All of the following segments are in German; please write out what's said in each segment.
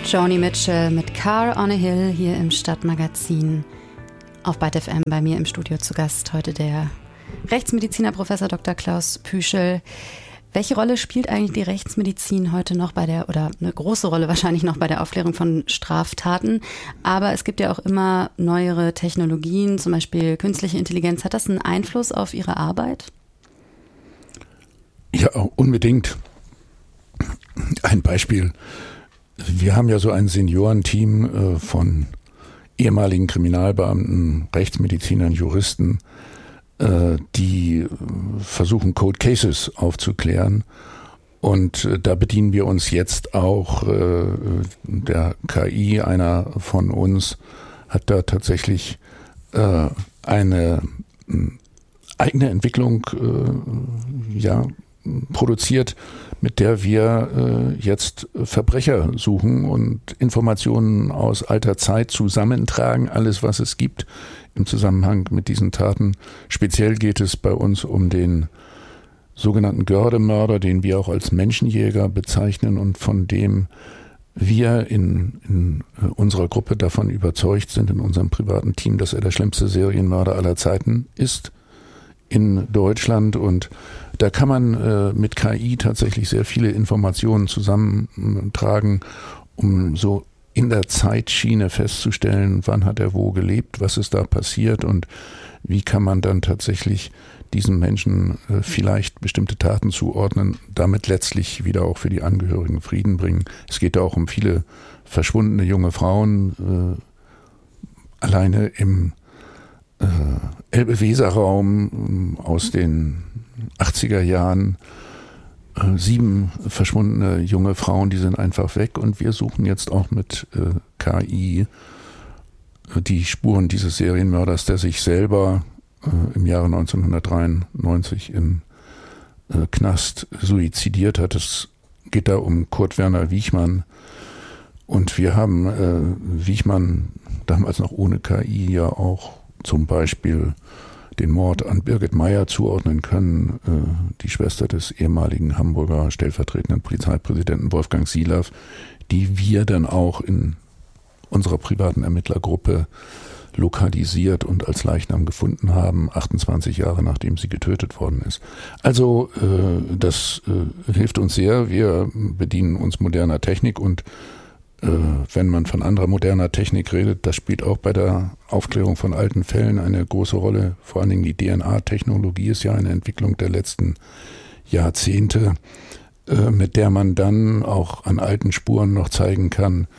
Joni Mitchell mit Car on a Hill hier im Stadtmagazin auf Byte FM. Bei mir im Studio zu Gast heute der Rechtsmediziner Professor Dr. Klaus Püschel. Welche Rolle spielt eigentlich die Rechtsmedizin heute noch oder eine große Rolle wahrscheinlich noch bei der Aufklärung von Straftaten? Aber es gibt ja auch immer neuere Technologien, zum Beispiel künstliche Intelligenz. Hat das einen Einfluss auf Ihre Arbeit? Ja, unbedingt. Ein Beispiel. Wir haben ja so ein Seniorenteam von ehemaligen Kriminalbeamten, Rechtsmedizinern, Juristen, die versuchen, Code Cases aufzuklären. Und da bedienen wir uns jetzt auch der KI. Einer von uns hat da tatsächlich eine eigene Entwicklung produziert, mit der wir jetzt Verbrecher suchen und Informationen aus alter Zeit zusammentragen, alles was es gibt im Zusammenhang mit diesen Taten. Speziell geht es bei uns um den sogenannten Göhrde-Mörder, den wir auch als Menschenjäger bezeichnen und von dem wir in unserer Gruppe davon überzeugt sind, in unserem privaten Team, dass er der schlimmste Serienmörder aller Zeiten ist in Deutschland. Und da kann man mit KI tatsächlich sehr viele Informationen zusammentragen, um so in der Zeitschiene festzustellen, wann hat er wo gelebt, was ist da passiert und wie kann man dann tatsächlich diesem Menschen vielleicht bestimmte Taten zuordnen, damit letztlich wieder auch für die Angehörigen Frieden bringen. Es geht da auch um viele verschwundene junge Frauen, alleine im Elbe-Weser-Raum aus den 80er Jahren, 7 verschwundene junge Frauen, die sind einfach weg und wir suchen jetzt auch mit KI die Spuren dieses Serienmörders, der sich selber im Jahre 1993 im Knast suizidiert hat. Es geht da um Kurt Werner Wiechmann und wir haben Wiechmann damals noch ohne KI ja auch zum Beispiel den Mord an Birgit Meyer zuordnen können, die Schwester des ehemaligen Hamburger stellvertretenden Polizeipräsidenten Wolfgang Sielaff, die wir dann auch in unserer privaten Ermittlergruppe lokalisiert und als Leichnam gefunden haben, 28 Jahre nachdem sie getötet worden ist. Also das hilft uns sehr. Wir bedienen uns moderner Technik und wenn man von anderer moderner Technik redet, das spielt auch bei der Aufklärung von alten Fällen eine große Rolle. Vor allen Dingen die DNA-Technologie ist ja eine Entwicklung der letzten Jahrzehnte, mit der man dann auch an alten Spuren noch zeigen kann,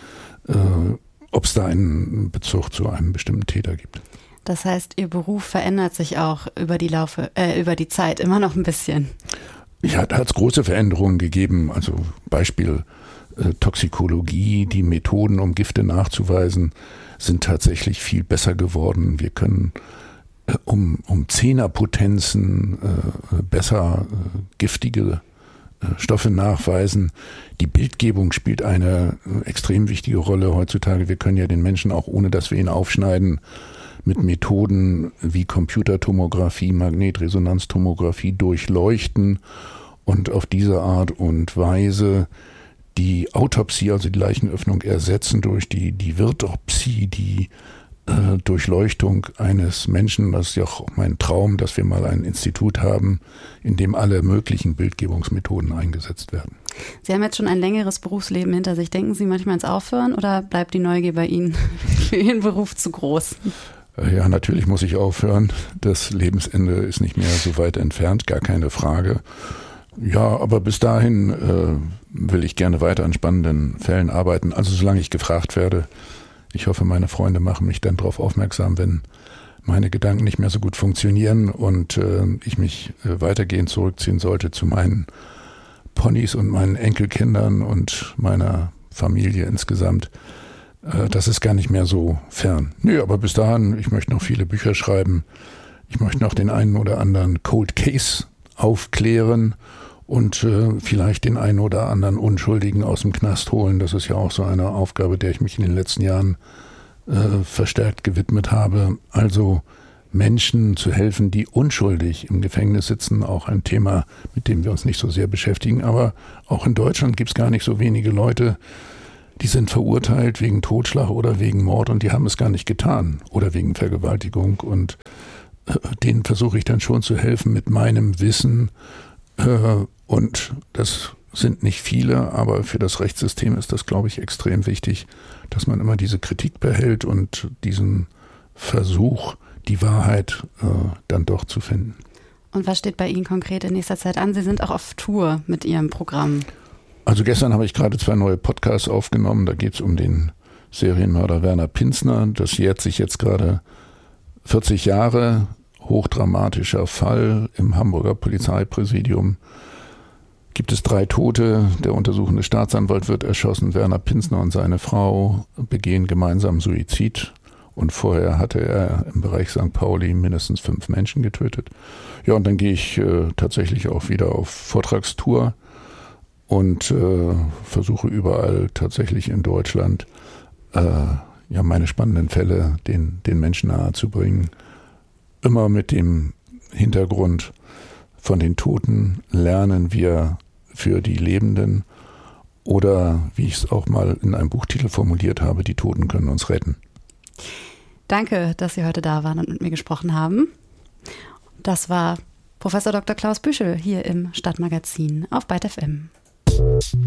ob es da einen Bezug zu einem bestimmten Täter gibt. Das heißt, Ihr Beruf verändert sich auch über die Zeit immer noch ein bisschen? Ja, da hat es große Veränderungen gegeben. Also Beispiel Toxikologie, die Methoden, um Gifte nachzuweisen, sind tatsächlich viel besser geworden. Wir können um Zehnerpotenzen besser giftige Stoffe nachweisen. Die Bildgebung spielt eine extrem wichtige Rolle heutzutage. Wir können ja den Menschen auch, ohne dass wir ihn aufschneiden, mit Methoden wie Computertomographie, Magnetresonanztomographie durchleuchten und auf diese Art und Weise die Autopsie, also die Leichenöffnung, ersetzen durch die Virtopsie, die Durchleuchtung eines Menschen. Das ist ja auch mein Traum, dass wir mal ein Institut haben, in dem alle möglichen Bildgebungsmethoden eingesetzt werden. Sie haben jetzt schon ein längeres Berufsleben hinter sich. Denken Sie manchmal ans Aufhören oder bleibt die Neugier bei Ihnen für Ihren Beruf zu groß? Ja, natürlich muss ich aufhören. Das Lebensende ist nicht mehr so weit entfernt, gar keine Frage. Ja, aber bis dahin will ich gerne weiter an spannenden Fällen arbeiten. Also solange ich gefragt werde. Ich hoffe, meine Freunde machen mich dann darauf aufmerksam, wenn meine Gedanken nicht mehr so gut funktionieren und ich mich weitergehend zurückziehen sollte zu meinen Ponys und meinen Enkelkindern und meiner Familie insgesamt. Das ist gar nicht mehr so fern. Nö, aber bis dahin, ich möchte noch viele Bücher schreiben. Ich möchte noch den einen oder anderen Cold Case aufklären und vielleicht den einen oder anderen Unschuldigen aus dem Knast holen. Das ist ja auch so eine Aufgabe, der ich mich in den letzten Jahren verstärkt gewidmet habe. Also Menschen zu helfen, die unschuldig im Gefängnis sitzen, auch ein Thema, mit dem wir uns nicht so sehr beschäftigen. Aber auch in Deutschland gibt es gar nicht so wenige Leute, die sind verurteilt wegen Totschlag oder wegen Mord und die haben es gar nicht getan oder wegen Vergewaltigung. Und denen versuche ich dann schon zu helfen mit meinem Wissen. Und das sind nicht viele, aber für das Rechtssystem ist das, glaube ich, extrem wichtig, dass man immer diese Kritik behält und diesen Versuch, die Wahrheit dann doch zu finden. Und was steht bei Ihnen konkret in nächster Zeit an? Sie sind auch auf Tour mit Ihrem Programm. Also gestern habe ich gerade 2 neue Podcasts aufgenommen. Da geht es um den Serienmörder Werner Pinzner. Das jährt sich jetzt gerade 40 Jahre. Hochdramatischer Fall im Hamburger Polizeipräsidium. Gibt es 3 Tote. Der untersuchende Staatsanwalt wird erschossen. Werner Pinzner und seine Frau begehen gemeinsam Suizid. Und vorher hatte er im Bereich St. Pauli mindestens 5 Menschen getötet. Ja, und dann gehe ich tatsächlich auch wieder auf Vortragstour und versuche überall tatsächlich in Deutschland meine spannenden Fälle den Menschen nahezubringen. Immer mit dem Hintergrund, von den Toten lernen wir für die Lebenden oder, wie ich es auch mal in einem Buchtitel formuliert habe, die Toten können uns retten. Danke, dass Sie heute da waren und mit mir gesprochen haben. Das war Professor Dr. Klaus Büschel hier im Stadtmagazin auf Byte FM.